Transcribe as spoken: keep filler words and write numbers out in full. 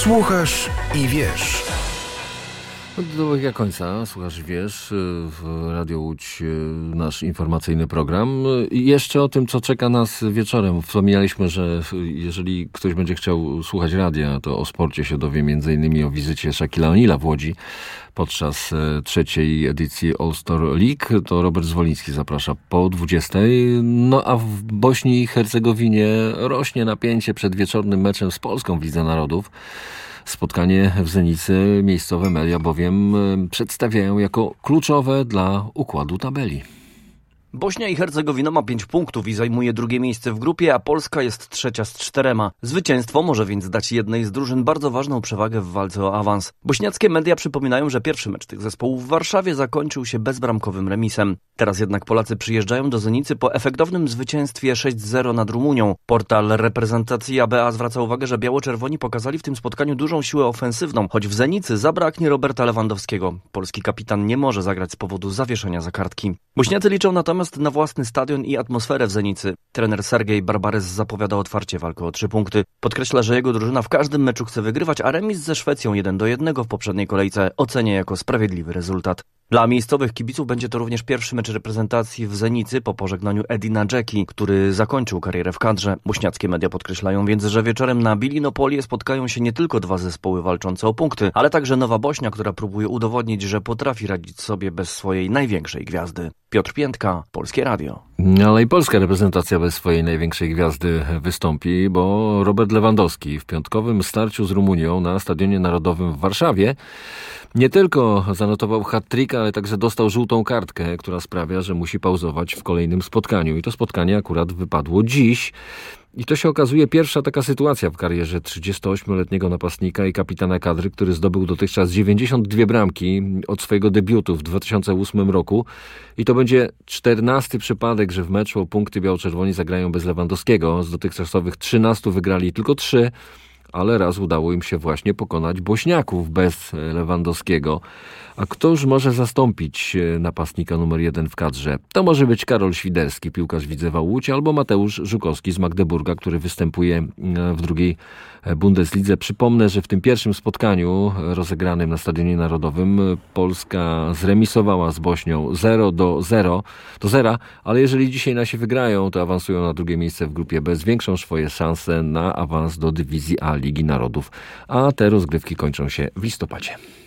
Słuchasz i wiesz. Do dobiega końca, słuchasz, wiesz, w Radio Łódź nasz informacyjny program. I jeszcze o tym, co czeka nas wieczorem. Wspominaliśmy, że jeżeli ktoś będzie chciał słuchać radia, to o sporcie się dowie, między innymi o wizycie Shaquilla O'Neala w Łodzi podczas trzeciej edycji All-Star League. To Robert Zwoliński zaprasza po dwudziestej. No a w Bośni i Hercegowinie rośnie napięcie przed wieczornym meczem z Polską w Lidze Narodów. Spotkanie w Zenicy miejscowe media bowiem przedstawiają jako kluczowe dla układu tabeli. Bośnia i Hercegowina ma pięć punktów i zajmuje drugie miejsce w grupie, a Polska jest trzecia z czterema. Zwycięstwo może więc dać jednej z drużyn bardzo ważną przewagę w walce o awans. Bośniackie media przypominają, że pierwszy mecz tych zespołów w Warszawie zakończył się bezbramkowym remisem. Teraz jednak Polacy przyjeżdżają do Zenicy po efektownym zwycięstwie sześć zero nad Rumunią. Portal reprezentacji A B A zwraca uwagę, że biało-czerwoni pokazali w tym spotkaniu dużą siłę ofensywną, choć w Zenicy zabraknie Roberta Lewandowskiego. Polski kapitan nie może zagrać z powodu zawieszenia za kartki. Bośniacy liczą natomiast na własny stadion i atmosferę w Zenicy. Trener Sergiej Barbarez zapowiada otwarcie walkę o trzy punkty. Podkreśla, że jego drużyna w każdym meczu chce wygrywać, a remis ze Szwecją jeden do jednego w poprzedniej kolejce ocenia jako sprawiedliwy rezultat. Dla miejscowych kibiców będzie to również pierwszy mecz reprezentacji w Zenicy po pożegnaniu Edina Dzeki, który zakończył karierę w kadrze. Bośniackie media podkreślają więc, że wieczorem na Bilinopolie spotkają się nie tylko dwa zespoły walczące o punkty, ale także Nowa Bośnia, która próbuje udowodnić, że potrafi radzić sobie bez swojej największej gwiazdy. Piotr Piętka, Polskie Radio. Ale i polska reprezentacja bez swojej największej gwiazdy wystąpi, bo Robert Lewandowski w piątkowym starciu z Rumunią na Stadionie Narodowym w Warszawie nie tylko zanotował hat-trick, ale także dostał żółtą kartkę, która sprawia, że musi pauzować w kolejnym spotkaniu. I to spotkanie akurat wypadło dziś. I to się okazuje pierwsza taka sytuacja w karierze trzydziestoośmioletniego napastnika i kapitana kadry, który zdobył dotychczas dziewięćdziesiąt dwie bramki od swojego debiutu w dwa tysiące ósmym roku. I to będzie czternasty przypadek, że w meczu o punkty biało-czerwoni zagrają bez Lewandowskiego. Z dotychczasowych trzynastu wygrali tylko trzy. Ale raz udało im się właśnie pokonać Bośniaków bez Lewandowskiego. A któż może zastąpić napastnika numer jeden w kadrze? To może być Karol Świderski, piłkarz Widzewa Łódź, albo Mateusz Żukowski z Magdeburga, który występuje w drugiej Bundeslidze. Przypomnę, że w tym pierwszym spotkaniu rozegranym na Stadionie Narodowym Polska zremisowała z Bośnią zero do zera, ale jeżeli dzisiaj nasi wygrają, to awansują na drugie miejsce w grupie B, zwiększą swoje szanse na awans do dywizji A Ligi Narodów, a te rozgrywki kończą się w listopadzie.